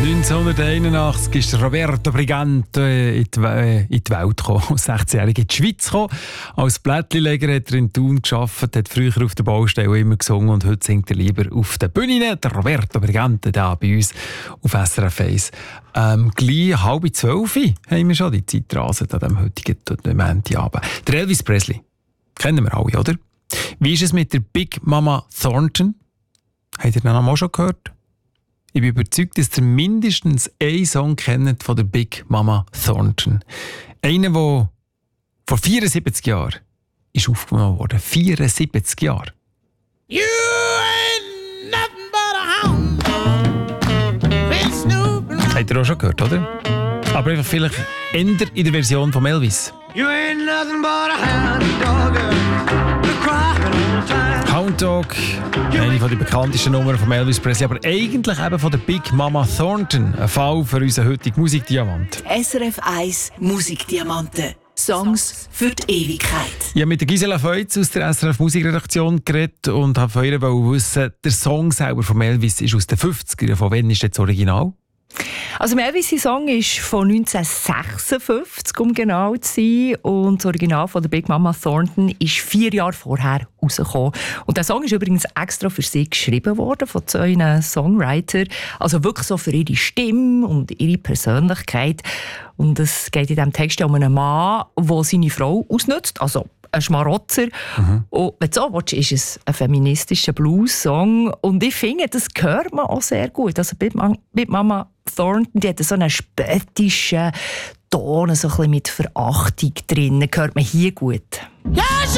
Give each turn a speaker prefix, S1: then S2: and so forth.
S1: 1981 ist Roberto Brigante in die Welt gekommen, als 16-Jähriger in die Schweiz gekommen. Als Blättchenleger hat er in Thun gearbeitet, hat früher auf der Baustelle immer gesungen und heute singt er lieber auf den Bühnen. Der Roberto Brigante da bei uns auf SRF 1. Gleich 11:30 haben wir schon die Zeit rasen an diesem heutigen Montagabend. Der Elvis Presley, kennen wir alle, oder? Wie ist es mit der Big Mama Thornton? Habt ihr den Namen auch schon gehört? Ich bin überzeugt, dass ihr mindestens einen Song kennt von der Big Mama Thornton. Einer, der vor 74 Jahren ist aufgenommen wurde. 74 Jahre.
S2: You ain't nothing but a hound.
S1: Habt ihr auch schon gehört, oder? Aber einfach vielleicht ändert in der Version von Elvis.
S2: You ain't nothing but a hound dog.
S1: Hound Dog, eine der bekanntesten Nummern von Elvis Presley, aber eigentlich eben von der Big Mama Thornton. Ein Fall für unseren heutigen Musikdiamant.
S3: SRF 1 Musikdiamanten. Songs für die Ewigkeit.
S1: Ich habe mit der Gisela Feutz aus der SRF Musikredaktion geredet und habe von ihr wissen, der Song selber von Elvis ist aus den 50ern. Von wann ist das Original?
S4: Also Elvis' Song ist von 1956, um genau zu sein. Und das Original von der Big Mama Thornton ist 4 Jahre vorher rausgekommen. Und der Song ist übrigens extra für sie geschrieben worden, von 2 Songwritern. Also wirklich so für ihre Stimme und ihre Persönlichkeit. Und es geht in diesem Text um einen Mann, der seine Frau ausnutzt. Also ein Schmarotzer. Und wenn du so willst, ist es ein feministischer Blues-Song. Und ich finde, das hört man auch sehr gut. Also Big Mama Thornton, die hat so einen spöttischen Ton, so ein bisschen mit Verachtung drin. Das hört man hier gut.
S2: Yes!